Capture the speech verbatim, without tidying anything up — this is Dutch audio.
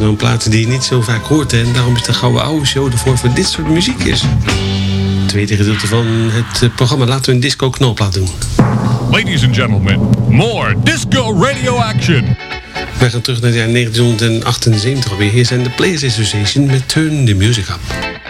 nou een plaat die je niet zo vaak hoort. Hè? En daarom is de Gouden Ouwe Show ervoor voor dit soort muziekjes. Het tweede gedeelte van het programma laten we een disco knalplaat doen. Ladies and gentlemen, more disco radio action. We gaan terug naar het jaar negentien achtenzeventig alweer. Hier zijn de Players Association met Turn the Music Up.